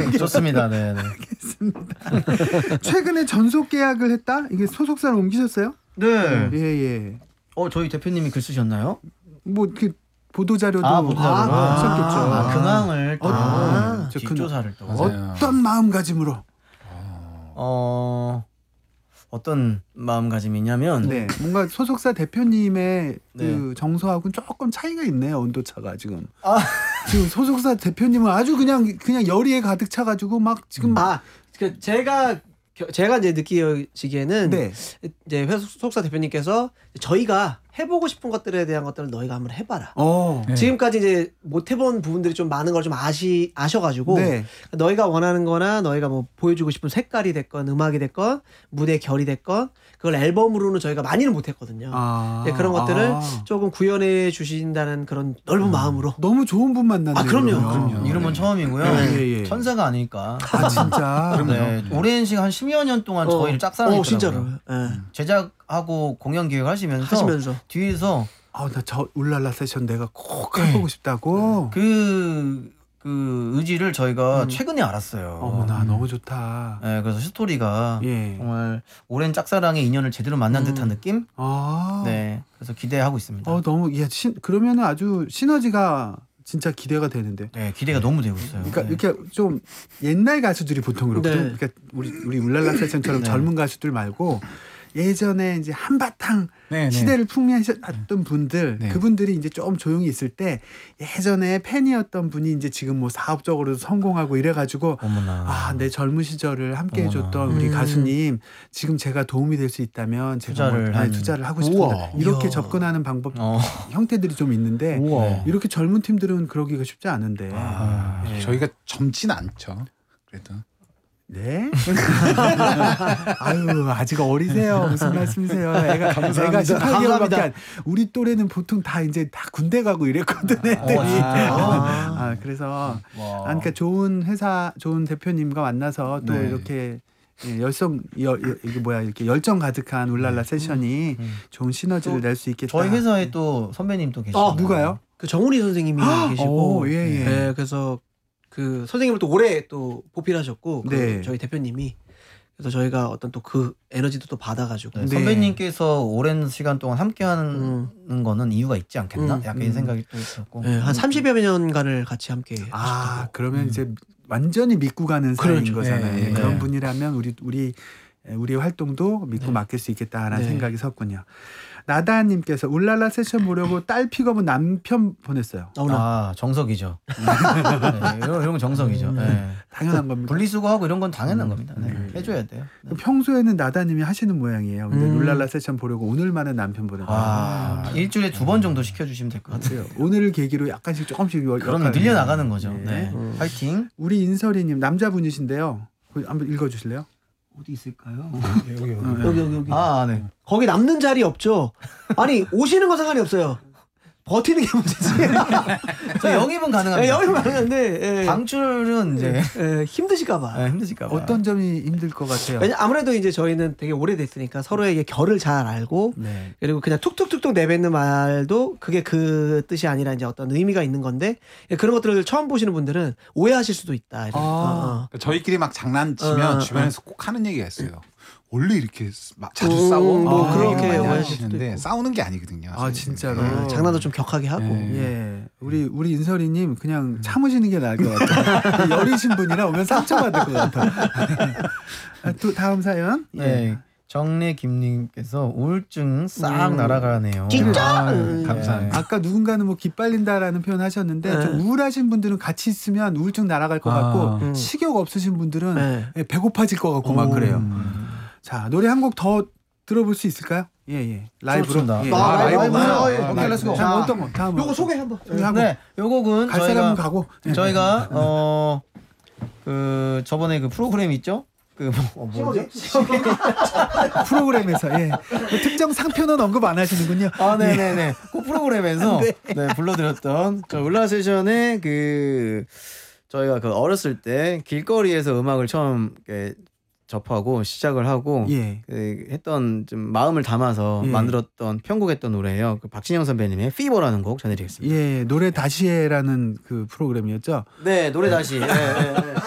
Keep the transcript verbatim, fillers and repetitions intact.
좋습니다. 네, 네. 알겠습니다. 최근에 전속 계약을 했다? 이게 소속사를 옮기셨어요? 네. 예, 예. 어, 저희 대표님이 글 쓰셨나요? 뭐 그 보도 자료도 아, 보도 자료로 아, 썼겠죠. 아, 근황을 또 아, 뒷조사를 또 어떤 마음가짐으로? 어 어떤 마음가짐이냐면 네, 뭔가 소속사 대표님의 네. 그 정서하고는 조금 차이가 있네요. 온도차가 지금. 아. 지금 소속사 대표님은 아주 그냥 그냥 열의에 가득 차가지고 막 지금 아, 그 제가 제가 이제 느끼시기에는 네. 이제 회속사 대표님께서 저희가 해보고 싶은 것들에 대한 것들을 너희가 한번 해봐라. 어. 네. 지금까지 이제 못 해본 부분들이 좀 많은 걸 좀 아시 아셔가지고 네. 너희가 원하는,거나 너희가 뭐 보여주고 싶은 색깔이 됐건 음악이 됐건 무대 결이 됐건 그걸 앨범으로는 저희가 많이는 못했거든요. 아. 네, 그런 것들을 아. 조금 구현해 주신다는 그런 넓은 마음으로. 너무 좋은 분 만났네요. 아, 그럼요, 그러면. 그럼요. 이름은 처음이고요. 예, 예. 천사가 아닐까. 아 진짜. 네, 오랜 시간 한 십여 년 동안 어. 저희를 짝사랑했더라고요. 어, 진짜로. 예. 제작하고 공연 기획하시면서 하시면서 뒤에서 아, 나 저 울랄라 세션 내가 꼭 해보고 싶다고. 그, 그 의지를 저희가 음. 최근에 알았어요. 어머나 너무 좋다. 네, 그래서 스토리가 예. 정말 오랜 짝사랑의 인연을 제대로 만난 음. 듯한 느낌? 아. 네, 그래서 기대하고 있습니다. 어 너무 예, 신, 그러면은 아주 시너지가 진짜 기대가 되는데. 네, 기대가 너무 되고 있어요. 그러니까 네. 이렇게 좀 옛날 가수들이 보통 그렇거든. 네. 그러니까 우리 우리 울랄라 세션처럼 네. 젊은 가수들 말고 예전에 이제 한바탕 네, 네. 시대를 풍미하셨던 분들, 네. 그분들이 이제 좀 조용히 있을 때 예전에 팬이었던 분이 이제 지금 뭐 사업적으로 성공하고 이래가지고 어머나. 아, 내 젊은 시절을 함께 해줬던 어머나. 우리 음. 가수님 지금 제가 도움이 될 수 있다면 제가 투자를 뭐, 네, 한- 투자를 하고 싶습니다. 우와. 이렇게 이야. 접근하는 방법 어. 형태들이 좀 있는데 우와. 이렇게 젊은 팀들은 그러기가 쉽지 않은데. 아, 네. 저희가 젊진 않죠. 그래도. 네? 아유 아직 어리세요. 무슨 말씀이세요? 애가 애가 십팔 개월밖에 안. 우리 또래는 보통 다 이제 다 군대 가고 이랬거든 애들이. 어, 진짜요? 아 그래서 와. 아, 그러니까 좋은 회사 좋은 대표님과 만나서 또 네. 이렇게 예, 열성 여, 여, 이게 뭐야 이렇게 열정 가득한 울랄라 세션이 음. 좋은 시너지를 또 낼 수 있겠다. 저희 회사에 또 선배님 또 계시고. 아 누가요? 그 정훈이 선생님이 계시고 오, 예, 예. 네, 그래서 그 선생님을 또 오래 또 보필하셨고 그 네. 저희 대표님이 그래서 저희가 어떤 또 그 에너지도 또 받아가지고 네, 네. 선배님께서 오랜 시간 동안 함께하는 음. 거는 이유가 있지 않겠나? 음, 약간 음. 이 생각이 또 있었고. 네, 한 삼십여 년간을 같이 함께 아 하셨고 그러면 음. 이제 완전히 믿고 가는 사이인 그렇죠. 거잖아요. 네, 예, 그런 네. 분이라면 우리 우리 우리 활동도 믿고 네. 맡길 수 있겠다라는 네. 생각이 섰군요. 나다님께서 울랄라 세션 보려고 딸 픽업은 남편 보냈어요. 어, 나 아 정석이죠. 네, 이런, 이런 건 정석이죠. 네. 당연한 겁니다. 분리수거하고 이런 건 당연한 겁니다. 네. 음. 해줘야 돼요. 네. 평소에는 나다님이 하시는 모양이에요. 근데 음. 울랄라 세션 보려고 오늘만은 남편 보냈어요. 와 일주일에 두 번 정도 시켜주시면 될 것 같아요. 그래요. 오늘을 계기로 약간씩 조금씩 역- 그러면 역할을 늘려 해요. 나가는 거죠. 네. 네. 음. 파이팅. 우리 인설이님 남자분이신데요. 그 한번 읽어주실래요? 어디 있을까요? 여기 여기. 어, 여기 여기 여기 아 네. 거기 남는 자리 없죠. 아니 오시는 건 상관이 없어요. 버티는 게 문제지. 저 영입은 가능합니다. 네, 여기 많은데 예. 방출은 이제 예, 힘드실까봐. 네, 힘드실까봐. 어떤 점이 힘들 것 같아요? 왜냐 아무래도 이제 저희는 되게 오래됐으니까 서로에게 결을 잘 알고 네. 그리고 그냥 툭툭툭툭 내뱉는 말도 그게 그 뜻이 아니라 이제 어떤 의미가 있는 건데 예, 그런 것들을 처음 보시는 분들은 오해하실 수도 있다. 이런. 아. 어, 어. 그러니까 저희끼리 막 장난치면 어, 어, 주변에서 꼭 하는 얘기가 있어요. 원래 이렇게 막 자주 음, 싸워? 뭐 아, 그렇게 많이 오해하실 수도 하시는데 있고. 싸우는 게 아니거든요. 아, 사실. 진짜로? 네. 예, 장난도 좀 격하게 하고. 네. 예, 우리 우리 인설이님 그냥 참으시는 게 나을 것 같아요. 여리신 분이라 오면 상처받을 것 같아. 아, 또 다음 사연. 예. 네. 정래 김님께서 우울증 싹 음. 날아가네요. 진짜? 아, 음. 감사합니다. 아까 누군가는 뭐 기빨린다라는 표현 하셨는데 네. 좀 우울하신 분들은 같이 있으면 우울증 날아갈 것 아. 같고 음. 식욕 없으신 분들은 네. 예, 배고파질 것 같고 막 오. 그래요. 음. 자 노래 한 곡 더 들어볼 수 있을까요? 예예 라이브로. 좋습니다. 예. 아, 라이브. 라이브로. 아, 예. 아, 오케이, 렛츠고. 다음 어떤 거? 다음 요거 소개 한번. 소개하고 네, 요 곡은 갈 사람은 저희가 가고. 예. 저희가 어 그 저번에 그 프로그램 있죠? 그 뭐, 뭐죠? 프로그램에서 예. 뭐 특정 상표는 언급 안 하시는군요. 아, 네네네. 그 프로그램에서 네. 불러드렸던 저 울라 세션의 그 저희가 그 어렸을 때 길거리에서 음악을 처음 이렇게 접하고 시작을 하고 예. 그 했던 좀 마음을 담아서 예. 만들었던 편곡했던 노래예요. 그 박진영 선배님의 피버라는 곡 전해드리겠습니다. 예, 노래 다시 해라는 그 프로그램이었죠. 네, 노래 다시. 예, 예, 예.